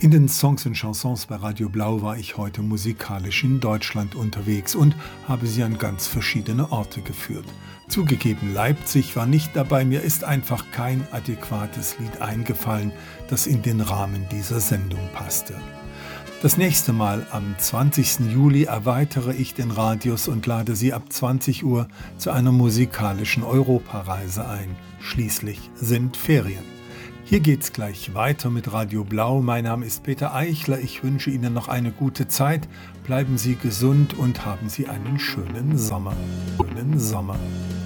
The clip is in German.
In den Songs und Chansons bei Radio Blau war ich heute musikalisch in Deutschland unterwegs und habe sie an ganz verschiedene Orte geführt. Zugegeben, Leipzig war nicht dabei, mir ist einfach kein adäquates Lied eingefallen, das in den Rahmen dieser Sendung passte. Das nächste Mal, am 20. Juli, erweitere ich den Radius und lade Sie ab 20 Uhr zu einer musikalischen Europareise ein. Schließlich sind Ferien. Hier geht's gleich weiter mit Radio Blau. Mein Name ist Peter Eichler. Ich wünsche Ihnen noch eine gute Zeit. Bleiben Sie gesund und haben Sie einen schönen Sommer. Schönen Sommer.